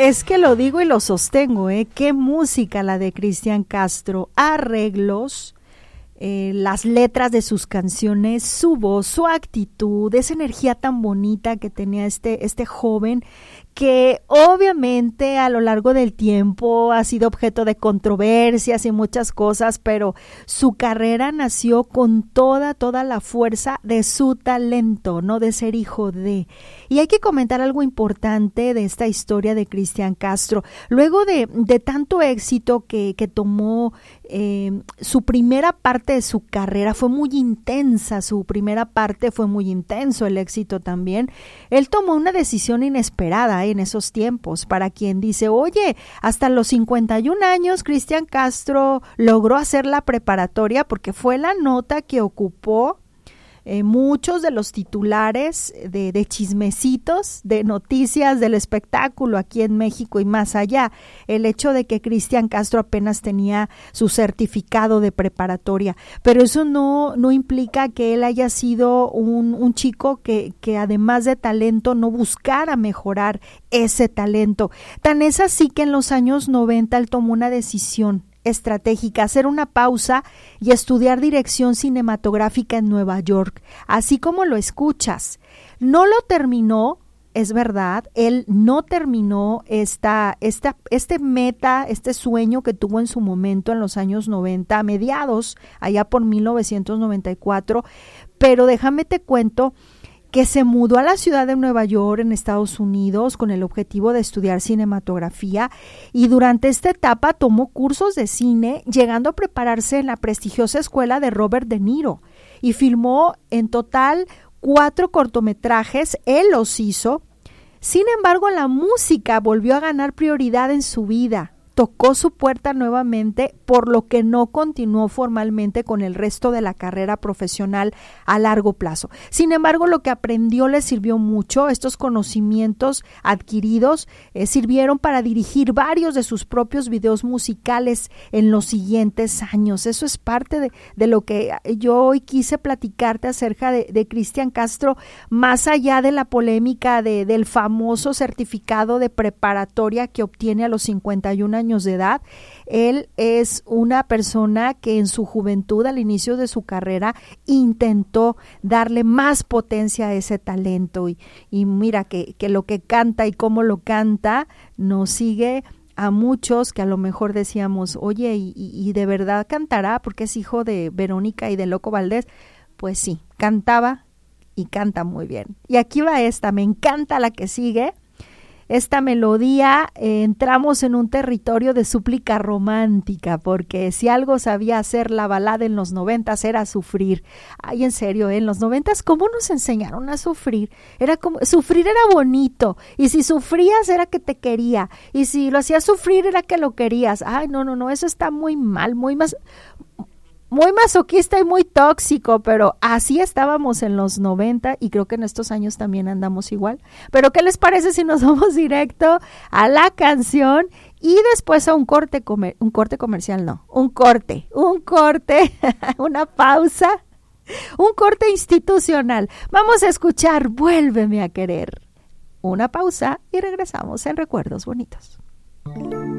Es que lo digo y lo sostengo, qué música la de Cristian Castro, arreglos, las letras de sus canciones, su voz, su actitud, esa energía tan bonita que tenía este joven, que obviamente a lo largo del tiempo ha sido objeto de controversias y muchas cosas, pero su carrera nació con toda la fuerza de su talento, no de ser hijo de. Y hay que comentar algo importante de esta historia de Cristian Castro. Luego de tanto éxito que tomó, su primera parte de su carrera fue muy intensa, su primera parte fue muy intenso, el éxito también. Él tomó una decisión inesperada en esos tiempos. Para quien dice, oye, hasta los 51 años Cristian Castro logró hacer la preparatoria, porque fue la nota que ocupó muchos de los titulares de chismecitos, de noticias del espectáculo aquí en México y más allá, el hecho de que Cristian Castro apenas tenía su certificado de preparatoria, pero eso no implica que él haya sido un chico que además de talento no buscara mejorar ese talento. Tan es así que en los años 90 él tomó una decisión estratégica, hacer una pausa y estudiar dirección cinematográfica en Nueva York, así como lo escuchas. No lo terminó, es verdad, él no terminó este sueño que tuvo en su momento en los años 90, a mediados, allá por 1994, pero déjame te cuento que se mudó a la ciudad de Nueva York en Estados Unidos con el objetivo de estudiar cinematografía, y durante esta etapa tomó cursos de cine, llegando a prepararse en la prestigiosa escuela de Robert De Niro, y filmó en total 4 cortometrajes, él los hizo. Sin embargo, la música volvió a ganar prioridad en su vida. Tocó su puerta nuevamente, por lo que no continuó formalmente con el resto de la carrera profesional a largo plazo. Sin embargo, lo que aprendió le sirvió mucho. Estos conocimientos adquiridos sirvieron para dirigir varios de sus propios videos musicales en los siguientes años. Eso es parte de lo que yo hoy quise platicarte acerca de Cristian Castro, más allá de la polémica del famoso certificado de preparatoria que obtiene a los 51 años de edad. Él es una persona que en su juventud, al inicio de su carrera, intentó darle más potencia a ese talento, y mira que lo que canta y cómo lo canta nos sigue a muchos que a lo mejor decíamos, oye, y de verdad cantará porque es hijo de Verónica y de Loco Valdés. Pues sí, cantaba y canta muy bien. Y aquí va esta, me encanta la que sigue. Esta melodía, entramos en un territorio de súplica romántica, porque si algo sabía hacer la balada en los 90s era sufrir. Ay, en serio, en los 90s, ¿cómo nos enseñaron a sufrir? Sufrir era bonito, y si sufrías era que te quería, y si lo hacías sufrir era que lo querías. Ay, no, eso está muy mal, muy masoquista y muy tóxico, pero así estábamos en los 90, y creo que en estos años también andamos igual. Pero ¿qué les parece si nos vamos directo a la canción y después a un corte comercial? Una pausa, un corte institucional. Vamos a escuchar Vuélveme a querer. Una pausa y regresamos en Recuerdos Bonitos.